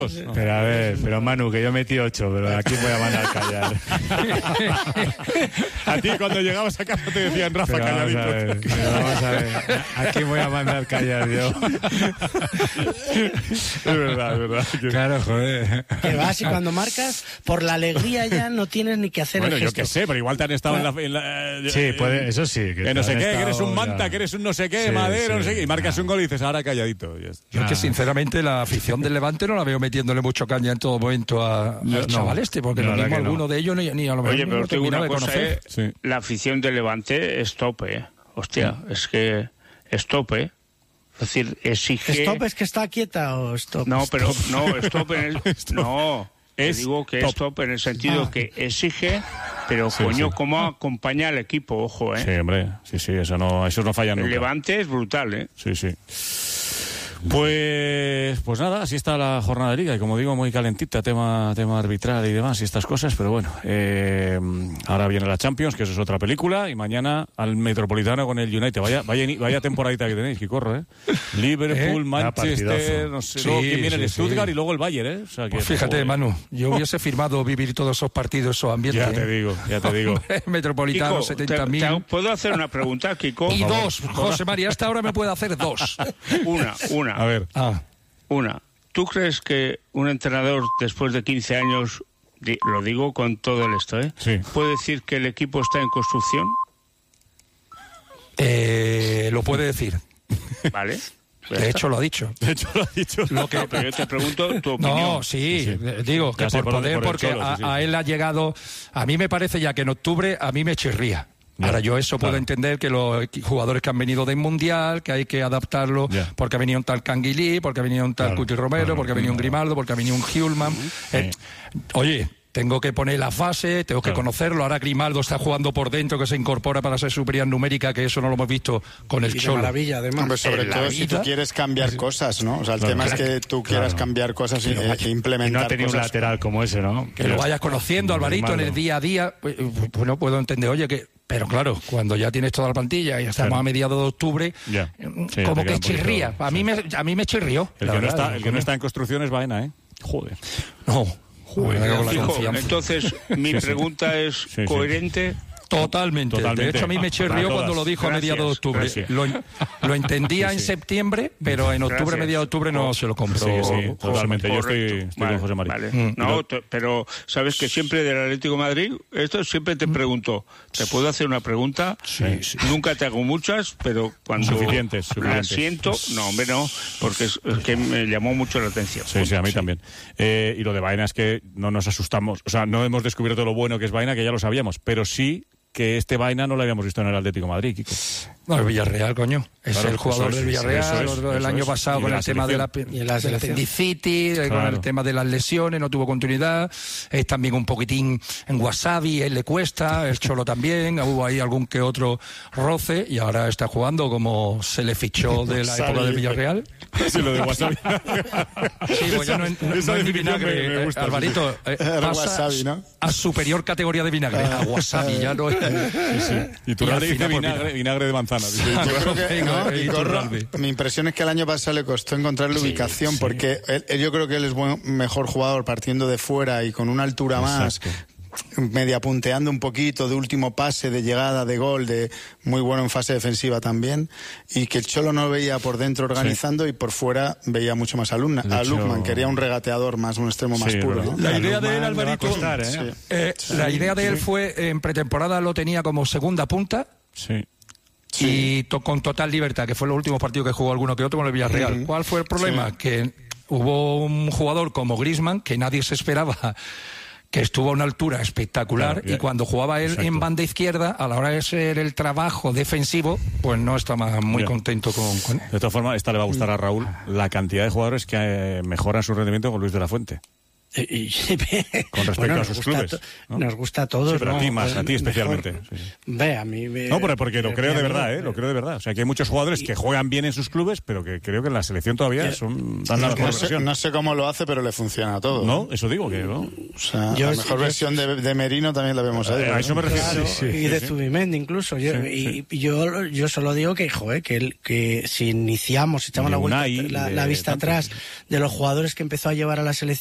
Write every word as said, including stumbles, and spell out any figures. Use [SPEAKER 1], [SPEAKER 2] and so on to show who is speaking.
[SPEAKER 1] Pero a ver, pero Manu, que yo metí ocho, pero aquí voy a mandar callar.
[SPEAKER 2] A ti cuando llegabas a casa te decían, Rafa,
[SPEAKER 1] pero
[SPEAKER 2] calladito.
[SPEAKER 1] Vamos a ver, pero vamos a ver, aquí voy a mandar callar yo.
[SPEAKER 2] Es verdad, es verdad. Que...
[SPEAKER 1] Claro, joder.
[SPEAKER 3] Que vas y cuando marcas, por la alegría ya no tienes ni que hacer
[SPEAKER 2] Bueno,
[SPEAKER 3] el
[SPEAKER 2] yo
[SPEAKER 3] gesto.
[SPEAKER 2] qué sé, pero igual te han estado en la... En la eh,
[SPEAKER 1] Sí, puede, eso sí. Que,
[SPEAKER 2] que no sé qué,
[SPEAKER 1] estado,
[SPEAKER 2] que eres un manta,
[SPEAKER 1] ya.
[SPEAKER 2] que eres un no sé qué,
[SPEAKER 1] Sí,
[SPEAKER 2] madero,
[SPEAKER 1] sí.
[SPEAKER 2] no sé qué, y marcas un gol y dices, ahora calladito. Ya está.
[SPEAKER 4] Yo es que sinceramente la afición del Levante no la veo metiéndole mucho caña en todo momento a,
[SPEAKER 1] No,
[SPEAKER 4] al chaval este, porque
[SPEAKER 1] no,
[SPEAKER 4] lo
[SPEAKER 1] la
[SPEAKER 4] mismo
[SPEAKER 1] que no.
[SPEAKER 4] alguno de ellos ni, ni a lo mejor
[SPEAKER 5] Oye,
[SPEAKER 4] ni
[SPEAKER 5] pero
[SPEAKER 4] lo
[SPEAKER 5] te digo
[SPEAKER 4] terminaba
[SPEAKER 5] una
[SPEAKER 4] de
[SPEAKER 5] cosa,
[SPEAKER 4] conocer.
[SPEAKER 5] ¿eh?
[SPEAKER 2] Sí.
[SPEAKER 5] La afición del Levante es tope, ¿eh? Hostia, es que es tope, ¿eh? Es decir, exige...
[SPEAKER 3] ¿Stop es que está quieta o stop?
[SPEAKER 5] No, pero no, stop en el... No,
[SPEAKER 2] Es
[SPEAKER 5] te digo que
[SPEAKER 2] top.
[SPEAKER 5] es top en el sentido
[SPEAKER 3] Ah.
[SPEAKER 5] que exige, pero
[SPEAKER 2] Sí,
[SPEAKER 5] coño,
[SPEAKER 2] sí.
[SPEAKER 5] cómo acompaña al equipo, ojo, ¿eh?
[SPEAKER 2] Sí, hombre, sí, sí, eso no, eso no falla
[SPEAKER 5] El
[SPEAKER 2] nunca.
[SPEAKER 5] Levante es brutal, ¿eh?
[SPEAKER 2] Sí, sí. Pues, pues nada, así está la jornada de Liga y como digo, muy calentita, tema, tema arbitral y demás y estas cosas, pero bueno, eh, ahora viene la Champions, que eso es otra película, y mañana al Metropolitano con el United. Vaya, vaya, vaya temporadita que tenéis, que corro, ¿eh? Liverpool,
[SPEAKER 4] ¿Eh?
[SPEAKER 2] Manchester,
[SPEAKER 1] partidazo.
[SPEAKER 2] no sé,
[SPEAKER 4] Sí,
[SPEAKER 2] luego quién viene
[SPEAKER 4] sí,
[SPEAKER 2] el
[SPEAKER 4] sí.
[SPEAKER 2] Stuttgart y luego el Bayern, ¿eh? O sea, que,
[SPEAKER 4] Pues fíjate,
[SPEAKER 2] joder.
[SPEAKER 4] Manu, yo hubiese firmado vivir todos esos partidos, esos ambientes.
[SPEAKER 2] Ya te
[SPEAKER 4] ¿eh?
[SPEAKER 2] digo, ya te digo.
[SPEAKER 4] Metropolitano,
[SPEAKER 5] Kiko,
[SPEAKER 4] setenta
[SPEAKER 5] te-
[SPEAKER 4] mil.
[SPEAKER 5] te- ¿puedo hacer una pregunta, Kiko?
[SPEAKER 4] Y dos, José María, hasta ahora me puede hacer dos.
[SPEAKER 5] Una, una.
[SPEAKER 2] A ver,
[SPEAKER 4] Ah,
[SPEAKER 5] Una, ¿tú crees que un entrenador después de quince años, di- lo digo con todo el esto, ¿eh?
[SPEAKER 2] Sí.
[SPEAKER 5] puede decir que el equipo está en construcción?
[SPEAKER 4] eh, lo puede decir.
[SPEAKER 5] ¿Vale? Pues
[SPEAKER 4] De
[SPEAKER 5] ya
[SPEAKER 4] hecho, lo ha dicho.
[SPEAKER 2] de hecho lo ha dicho.
[SPEAKER 4] Lo que,
[SPEAKER 5] está. Pero yo te pregunto tu opinión.
[SPEAKER 4] No, sí,
[SPEAKER 2] Sí, sí.
[SPEAKER 4] eh, digo que
[SPEAKER 2] Ya sé,
[SPEAKER 4] por
[SPEAKER 2] por dónde-
[SPEAKER 4] poder,
[SPEAKER 2] por el
[SPEAKER 4] porque
[SPEAKER 2] Cholo,
[SPEAKER 4] a,
[SPEAKER 2] sí, sí.
[SPEAKER 4] a él ha llegado, a mí me parece ya que en octubre a mí me chirría.
[SPEAKER 2] Ya,
[SPEAKER 4] Ahora yo eso puedo
[SPEAKER 2] claro.
[SPEAKER 4] entender que los equi- jugadores que han venido del Mundial, que hay que adaptarlo,
[SPEAKER 2] Ya.
[SPEAKER 4] porque ha venido un tal Canguilí, porque ha venido un tal
[SPEAKER 1] Claro,
[SPEAKER 4] Cuti Romero,
[SPEAKER 1] claro,
[SPEAKER 4] porque ha venido un Grimaldo, porque ha venido un Hjulman. Eh, oye, tengo que poner la fase, tengo que
[SPEAKER 2] Claro.
[SPEAKER 4] conocerlo. Ahora Grimaldo está jugando por dentro, que se incorpora para ser superior numérica, que eso no lo hemos visto con el
[SPEAKER 3] Y de
[SPEAKER 4] Cholo.
[SPEAKER 3] maravilla, además.
[SPEAKER 6] Hombre, sobre
[SPEAKER 4] en la
[SPEAKER 6] todo si
[SPEAKER 4] vida-
[SPEAKER 6] tú quieres cambiar cosas, ¿no? O sea, el
[SPEAKER 2] Claro.
[SPEAKER 6] tema es que tú quieras cambiar cosas y, eh, e
[SPEAKER 1] Y
[SPEAKER 6] implementar
[SPEAKER 1] no ha tenido un
[SPEAKER 6] cosas.
[SPEAKER 1] lateral como ese, ¿no?
[SPEAKER 4] Que lo vayas conociendo, Alvarito, en el
[SPEAKER 1] Grimaldo.
[SPEAKER 4] día a día. Pues, bueno, puedo entender, oye, que. Pero claro, cuando ya tienes toda la plantilla y estamos
[SPEAKER 2] Claro.
[SPEAKER 4] a mediados de octubre,
[SPEAKER 2] Ya.
[SPEAKER 4] eh,
[SPEAKER 2] Sí, ya
[SPEAKER 4] como
[SPEAKER 2] te queda
[SPEAKER 4] que
[SPEAKER 2] un poquito-
[SPEAKER 4] chirría. A mí me, a mí me chirrió.
[SPEAKER 2] El
[SPEAKER 4] la
[SPEAKER 2] que, no
[SPEAKER 4] verdad.
[SPEAKER 2] está, el que no está en construcción es Baena, ¿eh? Joder.
[SPEAKER 4] No, joder, con la
[SPEAKER 5] Fijo,
[SPEAKER 4] confianza.
[SPEAKER 5] entonces, mi
[SPEAKER 2] Sí, sí.
[SPEAKER 5] pregunta es
[SPEAKER 2] sí.
[SPEAKER 5] coherente.
[SPEAKER 4] Totalmente.
[SPEAKER 2] Totalmente.
[SPEAKER 4] De hecho, a mí me
[SPEAKER 2] A
[SPEAKER 4] chirrió
[SPEAKER 2] todas.
[SPEAKER 4] cuando lo dijo a
[SPEAKER 5] Gracias,
[SPEAKER 4] mediados de octubre.
[SPEAKER 2] gracias.
[SPEAKER 4] Lo, lo entendía
[SPEAKER 2] Sí,
[SPEAKER 4] en
[SPEAKER 2] sí.
[SPEAKER 4] septiembre, pero en octubre,
[SPEAKER 5] Gracias.
[SPEAKER 4] mediados de octubre, no se lo compró.
[SPEAKER 2] Sí, sí, totalmente. Yo estoy,
[SPEAKER 5] Correcto.
[SPEAKER 2] estoy
[SPEAKER 5] Vale,
[SPEAKER 2] con José María.
[SPEAKER 5] vale.
[SPEAKER 4] Mm.
[SPEAKER 5] No, te- pero sabes que siempre del Atlético de Madrid, esto siempre te pregunto, ¿te puedo hacer una pregunta?
[SPEAKER 4] Sí, sí.
[SPEAKER 5] Nunca te hago muchas, pero cuando
[SPEAKER 2] Suficientes,
[SPEAKER 5] la
[SPEAKER 2] suficientes.
[SPEAKER 5] siento, no, hombre, no, porque es, es que me llamó mucho la atención.
[SPEAKER 2] Sí, sí, a mí también. Eh, y lo de Baena es que no nos asustamos. O sea, no hemos descubierto lo bueno que es Baena, que ya lo sabíamos, pero sí que este Baena no lo habíamos visto en el Atlético de Madrid, Kiko.
[SPEAKER 4] No, el Villarreal, coño. Es
[SPEAKER 2] Claro,
[SPEAKER 4] el jugador
[SPEAKER 2] eso es,
[SPEAKER 4] del
[SPEAKER 2] eso
[SPEAKER 4] Villarreal.
[SPEAKER 2] es,
[SPEAKER 4] el
[SPEAKER 2] eso
[SPEAKER 4] año
[SPEAKER 2] es.
[SPEAKER 4] pasado
[SPEAKER 2] Y
[SPEAKER 4] con
[SPEAKER 2] de
[SPEAKER 4] el
[SPEAKER 2] la
[SPEAKER 4] tema de la,
[SPEAKER 3] Y en la
[SPEAKER 4] del
[SPEAKER 3] selección.
[SPEAKER 4] apendicitis, con
[SPEAKER 2] Claro.
[SPEAKER 4] el tema de las lesiones, no tuvo continuidad. Es también un poquitín en Wasabi, él le cuesta, el Cholo también. Hubo ahí algún que otro roce y ahora está jugando como se le fichó de la época del Villarreal.
[SPEAKER 2] Sí, lo de Wasabi.
[SPEAKER 4] Sí, pues ya no, es- no
[SPEAKER 2] Esa
[SPEAKER 4] es ni
[SPEAKER 2] definición
[SPEAKER 4] vinagre,
[SPEAKER 2] me- me
[SPEAKER 4] eh,
[SPEAKER 2] gusta,
[SPEAKER 4] Alvarito. eh,
[SPEAKER 6] Era
[SPEAKER 4] pasa
[SPEAKER 6] wasabi, ¿no?
[SPEAKER 4] a superior categoría de vinagre, a wasabi, ya no es.
[SPEAKER 2] Y tú
[SPEAKER 4] Y al
[SPEAKER 2] dice
[SPEAKER 4] final, pues,
[SPEAKER 2] vinagre,
[SPEAKER 4] mira.
[SPEAKER 2] vinagre de manzana. dice.
[SPEAKER 6] Yo creo que
[SPEAKER 4] Venga,
[SPEAKER 6] no,
[SPEAKER 4] eh,
[SPEAKER 6] y Corro,
[SPEAKER 4] Iturralde.
[SPEAKER 6] mi impresión es que el año pasado le costó encontrar la ubicación porque él- él- yo creo que él es buen, mejor jugador partiendo de fuera y con una altura más, media punteando un poquito, de último pase, de llegada, de gol, de muy bueno en fase defensiva también, y que el Cholo no veía por dentro organizando y por fuera veía mucho más a, Luna,
[SPEAKER 2] De
[SPEAKER 6] a
[SPEAKER 2] hecho-
[SPEAKER 6] Lukman, quería un regateador más, un extremo más
[SPEAKER 2] Sí,
[SPEAKER 6] puro,
[SPEAKER 2] verdad.
[SPEAKER 6] ¿no?
[SPEAKER 4] La
[SPEAKER 6] A
[SPEAKER 4] idea de él,
[SPEAKER 6] Lukman le va a
[SPEAKER 4] Alvarito,
[SPEAKER 6] costar, ¿eh?
[SPEAKER 1] Sí.
[SPEAKER 4] Eh, la idea de él fue, en pretemporada lo tenía como segunda punta
[SPEAKER 2] Sí.
[SPEAKER 4] y to- con total libertad, que fue los últimos partidos que jugó alguno que otro con el Villarreal.
[SPEAKER 6] Ujú.
[SPEAKER 4] ¿Cuál fue el problema?
[SPEAKER 6] Sí.
[SPEAKER 4] Que hubo un jugador como Griezmann que nadie se esperaba, que estuvo a una altura espectacular,
[SPEAKER 2] Claro, ya.
[SPEAKER 4] y cuando jugaba él
[SPEAKER 2] Exacto.
[SPEAKER 4] en banda izquierda, a la hora de ser el trabajo defensivo, pues no estaba muy
[SPEAKER 2] Ya.
[SPEAKER 4] contento con, con él.
[SPEAKER 2] De todas formas, esta le va a gustar a Raúl, la cantidad de jugadores que eh, mejoran su rendimiento con Luis de la Fuente. Con respecto
[SPEAKER 3] bueno,
[SPEAKER 2] a sus
[SPEAKER 3] nos gusta
[SPEAKER 2] clubes,
[SPEAKER 3] a,
[SPEAKER 2] ¿no?
[SPEAKER 3] Nos gusta a todos.
[SPEAKER 2] Sí, pero
[SPEAKER 3] ¿no?
[SPEAKER 2] a ti más,
[SPEAKER 3] Pues,
[SPEAKER 2] a ti especialmente.
[SPEAKER 3] Mejor,
[SPEAKER 2] sí, sí.
[SPEAKER 3] Ve, a mí me,
[SPEAKER 2] No, pero porque lo
[SPEAKER 3] me-
[SPEAKER 2] creo
[SPEAKER 3] me
[SPEAKER 2] de
[SPEAKER 3] amigo,
[SPEAKER 2] verdad, ¿eh? Lo creo de verdad. O sea, que hay muchos jugadores que juegan bien en sus clubes, pero que creo que en la selección todavía
[SPEAKER 3] Yo-
[SPEAKER 2] son dan la
[SPEAKER 6] No,
[SPEAKER 2] mejor
[SPEAKER 6] no sé,
[SPEAKER 2] versión.
[SPEAKER 6] no sé cómo lo hace, pero le funciona a todo.
[SPEAKER 2] No, eso digo que no.
[SPEAKER 6] O sea,
[SPEAKER 3] Yo-
[SPEAKER 6] la mejor
[SPEAKER 3] yo-
[SPEAKER 6] versión de, de Merino también la vemos ahí.
[SPEAKER 2] A eso me refiero.
[SPEAKER 3] Claro,
[SPEAKER 2] Sí, sí,
[SPEAKER 3] y de
[SPEAKER 2] sí.
[SPEAKER 3] Zubimendi incluso. Yo,
[SPEAKER 2] Sí,
[SPEAKER 3] y,
[SPEAKER 2] sí.
[SPEAKER 3] y yo, yo solo digo que, joder, que, el- que si iniciamos, echamos
[SPEAKER 2] De
[SPEAKER 3] la, vuelta,
[SPEAKER 2] Unai,
[SPEAKER 3] la,
[SPEAKER 2] de
[SPEAKER 3] la vista
[SPEAKER 2] tantos.
[SPEAKER 3] atrás de los jugadores que empezó a llevar a la selección